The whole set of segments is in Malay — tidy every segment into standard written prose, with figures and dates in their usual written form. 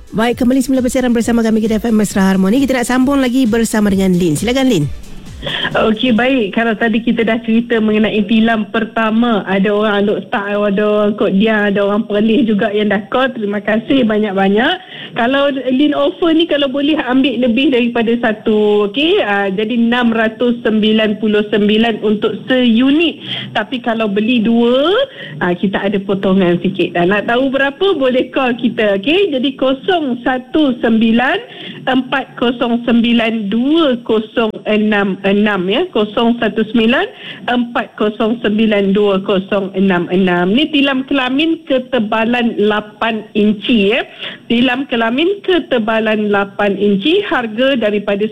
Baik, kembali semula bersiaran bersama kami Kita FM Mesra Harmoni. Kita nak sambung lagi bersama dengan Lin. Silakan Lin. Okey, baik. Kalau tadi kita dah cerita mengenai tilam pertama, ada orang Alok Start, ada orang Kod Dia, ada orang Perlis juga yang dah call. Terima kasih banyak-banyak. Kalau Lin offer ni, kalau boleh ambil lebih daripada satu, okey, jadi 699 untuk seunit. Tapi kalau beli dua, kita ada potongan sikit. Dan nak tahu berapa, boleh call kita, okey. Jadi 019 409 2066 ya, 019-409-2066. Ni tilam kelamin ketebalan 8 inci ya. Tilam kelamin ketebalan 8 inci, harga daripada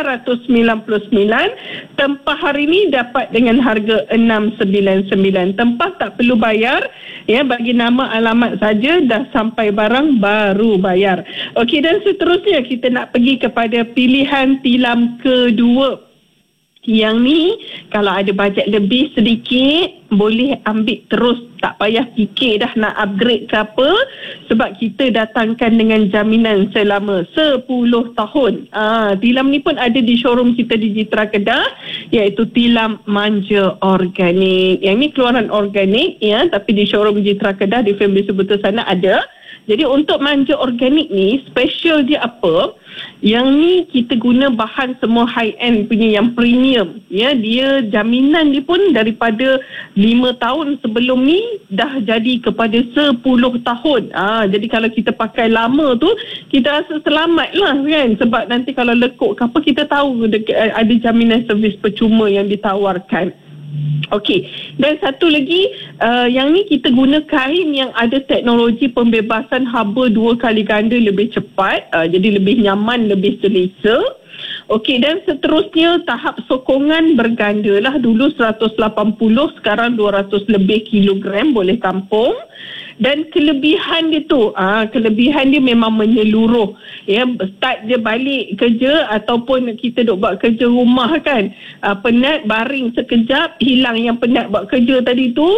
999. Tempah hari ni dapat dengan harga 699. Tempah tak perlu bayar ya, bagi nama alamat saja, dah sampai barang baru bayar. Okey, dan seterusnya kita nak pergi kepada pilihan tilam kedua. Yang ni kalau ada bajet lebih sedikit, boleh ambil terus, tak payah fikir dah nak upgrade ke apa, sebab kita datangkan dengan jaminan selama 10 tahun. Tilam ni pun ada di showroom kita di Jitra Kedah, iaitu tilam manja organik. Yang ni keluaran organik ya, tapi di showroom Jitra Kedah di Family Sebutan sana ada. Jadi untuk manja organik ni, special dia apa? Yang ni kita guna bahan semua high end punya, yang premium ya. Dia jaminan dia pun daripada 5 tahun sebelum ni dah jadi kepada 10 tahun. Jadi kalau kita pakai lama tu, kita rasa selamat lah kan, sebab nanti kalau lekuk ke apa, kita tahu ada jaminan servis percuma yang ditawarkan. Okey, dan satu lagi, yang ni kita guna kain yang ada teknologi pembebasan haba 2 kali ganda lebih cepat, jadi lebih nyaman, lebih selesa. Okey, dan seterusnya tahap sokongan berganda lah. Dulu 180, sekarang 200 lebih kilogram boleh tampung. Dan kelebihan dia tu, kelebihan dia memang menyeluruh ya. Start je balik kerja ataupun kita duk buat kerja rumah kan, penat, baring sekejap, hilang yang penat buat kerja tadi tu,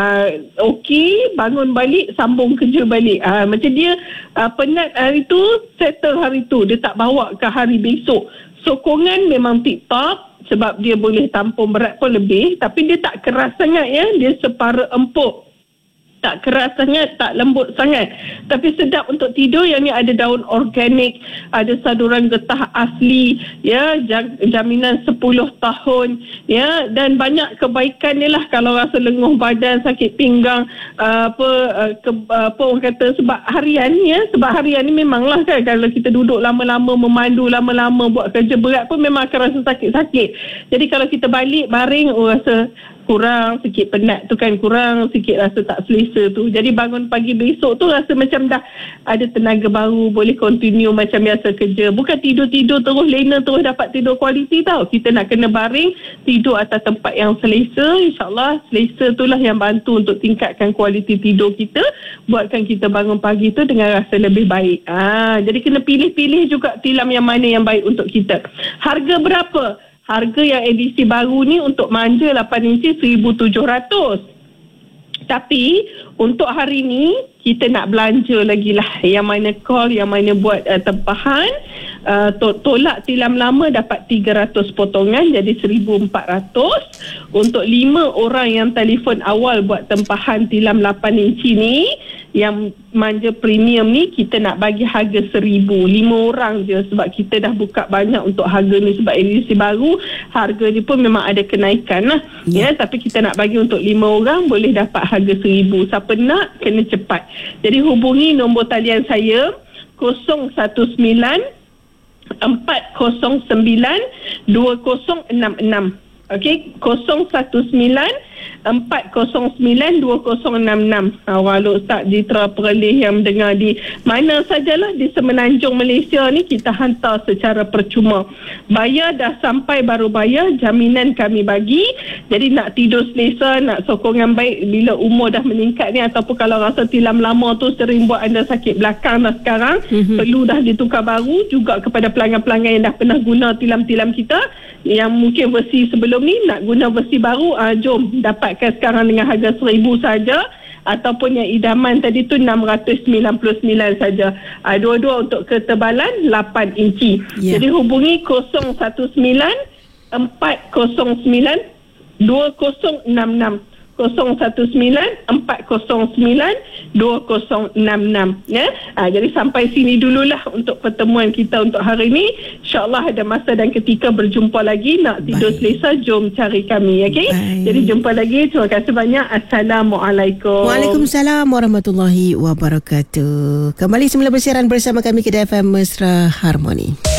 okey, bangun balik, sambung kerja balik. Macam dia penat hari tu, settle hari tu, dia tak bawa ke hari besok. Sokongan memang tip top, sebab dia boleh tampung berat pun lebih, tapi dia tak keras sangat ya, dia separa empuk. Tak keras sangat, tak lembut sangat, tapi sedap untuk tidur. Yang ni ada daun organik, ada saduran getah asli ya, jaminan 10 tahun ya, dan banyak kebaikan dia lah. Kalau rasa lenguh badan, sakit pinggang, apa orang kata, sebab harian ya, sebab harian ni memanglah kan, kalau kita duduk lama-lama, memandu lama-lama, buat kerja berat pun memang akan rasa sakit-sakit. Jadi kalau kita balik baring, rasa kurang sikit, penat tu kan, kurang sikit, rasa tak selesa tu. Jadi bangun pagi besok tu rasa macam dah ada tenaga baru, boleh continue macam biasa kerja. Bukan tidur-tidur terus, lena terus dapat tidur kualiti tau. Kita nak kena baring, tidur atas tempat yang selesa. InsyaAllah selesa tu lah yang bantu untuk tingkatkan kualiti tidur kita, buatkan kita bangun pagi tu dengan rasa lebih baik. Jadi kena pilih-pilih juga tilam yang mana yang baik untuk kita. Harga berapa? Harga yang edisi baru ni untuk manja 8 inci 1,700. Tapi untuk hari ni kita nak belanja lagi lah. Yang mana call, yang mana buat tempahan, tolak tilam lama dapat 300 potongan, jadi 1,400. Untuk 5 orang yang telefon awal buat tempahan tilam 8 inci ni, yang manja premium ni, kita nak bagi harga 1,000. 5 orang je, sebab kita dah buka banyak untuk harga ni, sebab edisi baru harga ni pun memang ada kenaikan lah ya. Tapi kita nak bagi untuk 5 orang, boleh dapat harga 1,000. Siapa nak, kena cepat. Jadi hubungi nombor talian saya 019 409 2066. Okey, 019 409 2066. Walau Ustaz Jitra Perlis yang mendengar di mana sajalah di semenanjung Malaysia ni, kita hantar secara percuma. Bayar dah sampai baru bayar, jaminan kami bagi. Jadi nak tidur selesa, nak sokongan baik bila umur dah meningkat ni, ataupun kalau rasa tilam lama tu sering buat anda sakit belakang dah sekarang, perlu dah ditukar baru. Juga kepada pelanggan-pelanggan yang dah pernah guna tilam-tilam kita, yang mungkin versi sebelum ni nak guna versi baru, jom dapatkan sekarang dengan harga 1,000 saja. ataupun yang idaman tadi tu 699 saja. Dua-dua untuk ketebalan 8 inci. Jadi hubungi 019 409 2066 019-409-2066 ya. Jadi sampai sini dululah untuk pertemuan kita untuk hari ini. InsyaAllah ada masa dan ketika berjumpa lagi. Nak tidur selesa, jom cari kami, okey? Jadi jumpa lagi. Terima kasih banyak. Assalamualaikum. Waalaikumsalam warahmatullahi wabarakatuh. Kembali semula bersiaran bersama kami Kedah FM Mesra Harmoni.